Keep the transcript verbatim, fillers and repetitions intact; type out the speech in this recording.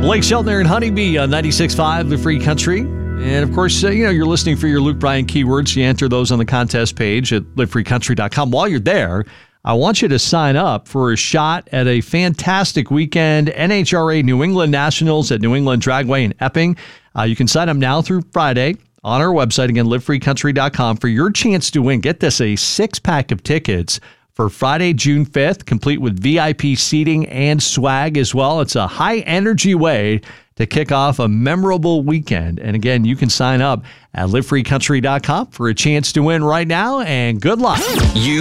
Blake Shelton there in Honeybee on ninety-six point five, The Free Country. And, of course, uh, you know, you're listening for your Luke Bryan keywords. You enter those on the contest page at live free country dot com. While you're there, I want you to sign up for a shot at a fantastic weekend, N H R A New England Nationals at New England Dragway in Epping. Uh, you can sign up now through Friday on our website, again, live free country dot com, for your chance to win. Get this, a six-pack of tickets for Friday, June fifth, complete with V I P seating and swag as well. It's a high-energy way to kick off a memorable weekend. And again, you can sign up at live free country dot com for a chance to win right now, and good luck. You